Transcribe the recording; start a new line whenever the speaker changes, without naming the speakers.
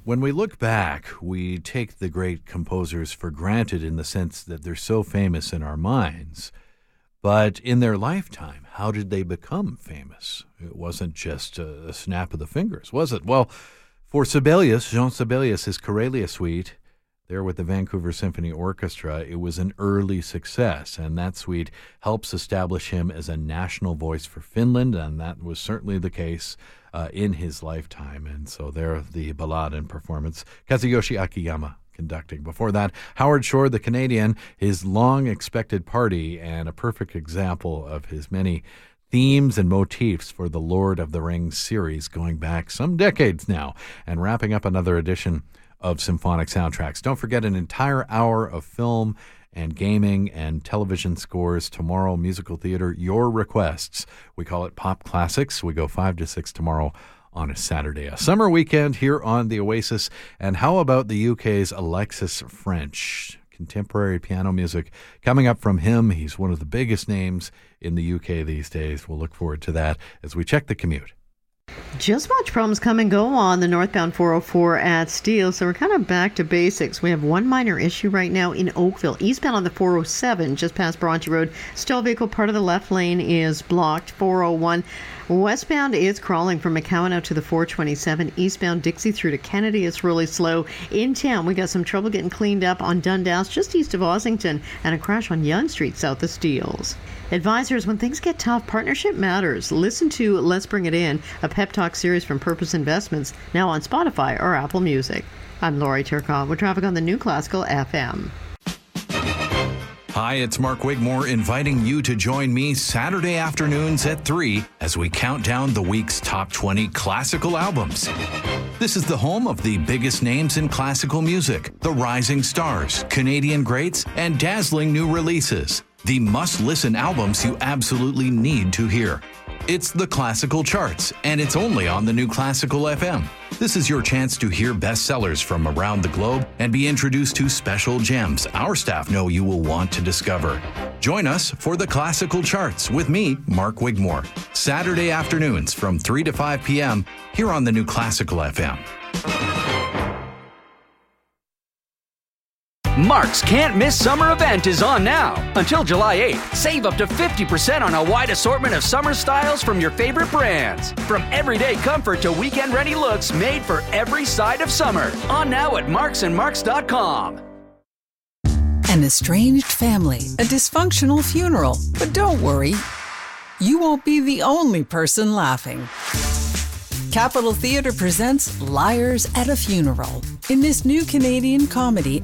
When we look back, we take the great composers for granted in the sense that they're so famous in our minds. But in their lifetime, how did they become famous? It wasn't just a snap of the fingers, was it? Well, for Sibelius, Jean Sibelius, his Karelia Suite, there with the Vancouver Symphony Orchestra, it was an early success, and that suite helps establish him as a national voice for Finland, and that was certainly the case in his lifetime. And so there, the ballade and performance, Kazuyoshi Akiyama conducting. Before that, Howard Shore, the Canadian, his long-expected party, and a perfect example of his many themes and motifs for the Lord of the Rings series going back some decades now, and wrapping up another edition of Symphonic Soundtracks. Don't forget an entire hour of film and gaming and television scores tomorrow. Musical theater, your requests. We call it Pop Classics. We go 5 to 6 tomorrow on a Saturday. A summer weekend here on the Oasis. And how about the UK's Alexis French? Contemporary piano music coming up from him. He's one of the biggest names in the UK these days. We'll look forward to that as we check the commute.
Just watch problems come and go on the northbound 404 at Steele, so we're kind of back to basics. We have one minor issue right now in Oakville. Eastbound on the 407, just past Bronte Road, stall vehicle, part of the left lane is blocked. 401 westbound is crawling from McCowan out to the 427. Eastbound Dixie through to Kennedy is really slow. In town, we got some trouble getting cleaned up on Dundas, just east of Ossington, and a crash on Yonge Street south of Steeles. Advisors, when things get tough, partnership matters. Listen to Let's Bring It In, a pep talk series from Purpose Investments, now on Spotify or Apple Music. I'm Lori Turcotte with traffic on the New Classical FM.
Hi, it's Mark Wigmore inviting you to join me Saturday afternoons at 3 as we count down the week's top 20 classical albums. This is the home of the biggest names in classical music, the rising stars, Canadian greats, and dazzling new releases. The must-listen albums you absolutely need to hear. It's the Classical Charts, and it's only on the New Classical FM. This is your chance to hear bestsellers from around the globe and be introduced to special gems our staff know you will want to discover. Join us for the Classical Charts with me, Mark Wigmore, Saturday afternoons from 3 to 5 p.m. here on the New Classical FM.
Mark's Can't Miss Summer event is on now. Until July 8th, save up to 50% on a wide assortment of summer styles from your favorite brands. From everyday comfort to weekend-ready looks made for every side of summer. On now at marksandmarks.com.
An estranged family, a dysfunctional funeral. But don't worry, you won't be the only person laughing. Capitol Theatre presents Liars at a Funeral. In this new Canadian comedy,